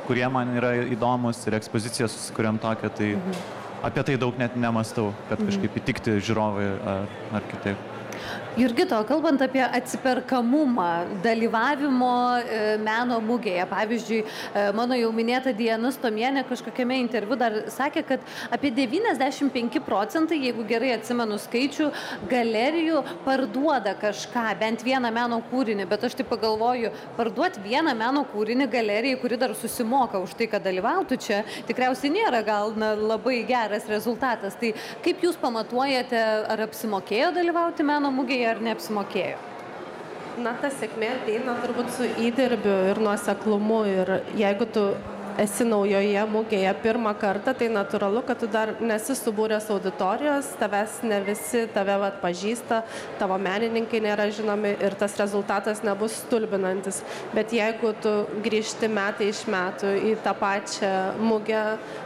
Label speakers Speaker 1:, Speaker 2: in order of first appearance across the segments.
Speaker 1: kurie man yra įdomus ir ekspoziciją susikuriam tokią, tai apie tai daug net nemastau, kad kažkaip įtikti žiūrovai ar kitaip.
Speaker 2: Jurgita, kalbant apie atsiperkamumą dalyvavimo meno mugėje, pavyzdžiui, mano jau minėta Diana Stomienė kažkokiame interviu dar sakė, kad apie 95%, jeigu gerai atsimenu skaičių, galerijų parduoda kažką, bent vieną meno kūrinį, bet aš taip pagalvoju, parduoti vieną meno kūrinį galerijai, kuri dar susimoka už tai, kad dalyvautų čia, tikriausiai nėra gal labai geras rezultatas. Tai kaip jūs pamatuojate, ar apsimokėjo dalyvauti meno mugėje, ar neapsimokėjo?
Speaker 3: Na, ta sėkmė ateina turbūt su įdirbiu ir nuoseklumu. Ir jeigu tu esi naujoje mugėje pirmą kartą, tai natūralu, kad tu dar nesi subūręs auditorijos, tavęs ne visi tave pažįsta, tavo menininkai nėra žinomi ir tas rezultatas nebus stulbinantis. Bet jeigu tu grįžti metai iš metų į tą pačią mugę,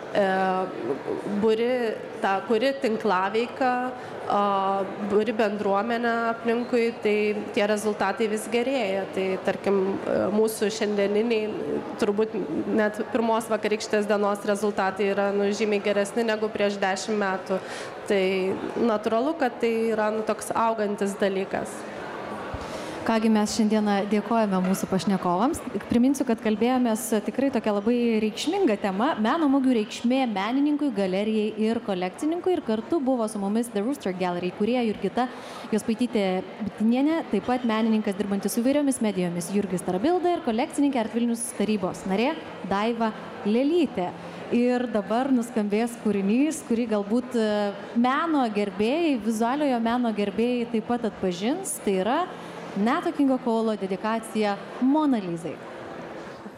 Speaker 3: kuri tinklaveiką, buri bendruomenę aplinkui, tai tie rezultatai vis gerėja. Tai tarkim, mūsų šiandieniniai, turbūt net pirmos vakarykštės dienos rezultatai yra žymiai geresni negu prieš 10 metų. Tai natūralu, kad tai yra toks augantis dalykas.
Speaker 4: Kągi mes šiandieną dėkojame mūsų pašnekovams. Priminsiu, kad kalbėjomės tikrai tokia labai reikšminga tema – meno mugių reikšmė menininkui, galerijai ir kolekcininkui. Ir kartu buvo su mumis The Rooster Gallery įkūrėja Jurgita Jospaitytė-Bitinienė, taip pat menininkas dirbantis su įvairiomis medijomis Jurgis Tarabilda ir kolekcininkė Art Vilnius tarybos narė Daiva Lelytė. Ir dabar nuskambės kūrinys, kurį galbūt meno gerbėjai, vizualiojo meno gerbėjai taip pat atpažins. Tai yra Nato Kingo Cole dedikacija Mona Lisai.